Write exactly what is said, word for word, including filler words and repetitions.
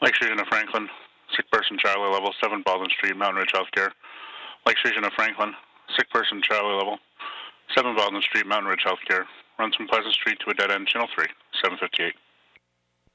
Lake Region of Franklin, sick person Charlie level, seven Baldwin Street, Mountain Ridge Healthcare. Lake Region of Franklin, sick person Charlie level, seven Baldwin Street, Mountain Ridge Healthcare. Runs from Pleasant Street to a dead end, channel three, seven fifty-eight.